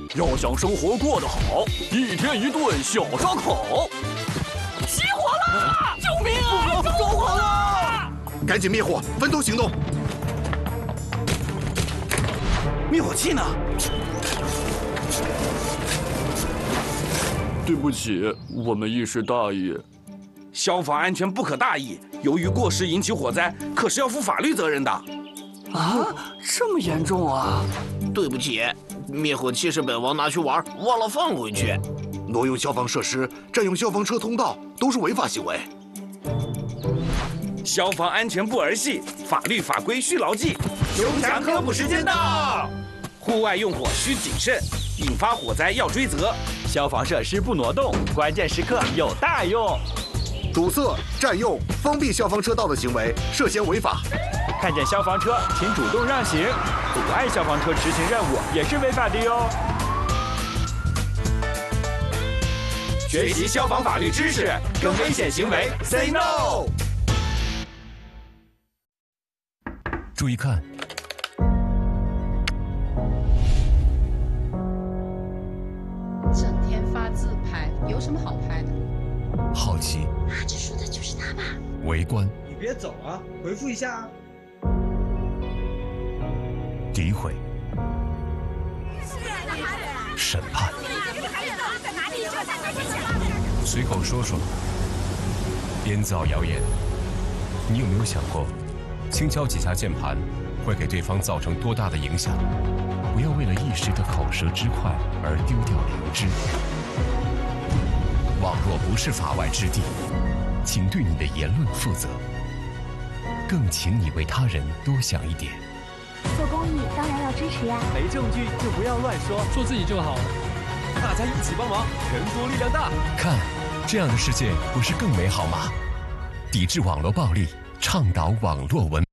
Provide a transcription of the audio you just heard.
要想生活过得好，一天一顿小烧烤。 起火了！救命啊！着火了！ 赶紧灭火，分头行动。 灭火器呢？ 对不起，我们一时大意。 消防安全不可大意，由于过失引起火灾，可是要负法律责任的。 啊，这么严重啊！ 对不起，灭火器是本王拿去玩，忘了放回去。 挪用消防设施、占用消防车通道都是违法行为。 消防安全不儿戏，法律法规需牢记。 熊强科普时间到！ 户外用火需谨慎，引发火灾要追责。 消防设施不挪动，关键时刻有大用。 堵塞、占用、封闭消防车道的行为涉嫌违法。 看见消防车，请主动让行，阻碍消防车执行任务也是违法的哟。 学习消防法律知识，跟危险行为 say no。 注意看， 整天发自拍，有什么好拍的？ 好奇， 这说的就是他吧？ 围观， 你别走啊，回复一下啊。 诋毁，审判，随口说说，编造谣言。你有没有想过，轻敲几下键盘会给对方造成多大的影响？不要为了一时的口舌之快而丢掉良知。网络不是法外之地，请对你的言论负责，更请你为他人多想一点。 做公益当然要支持呀， 没证据就不要乱说， 做自己就好了。 大家一起帮忙，人多力量大。 看，这样的世界不是更美好吗？抵制网络暴力，倡导网络文明。